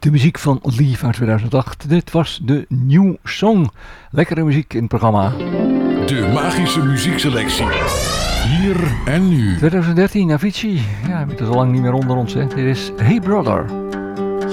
De muziek van Leave uit 2008. Dit was de New Song. Lekkere muziek in het programma. De magische muziekselectie. Hier en nu. 2013, Avicii. Ja, we hebben het al lang niet meer onder ons. Hè. Dit is Hey Brother.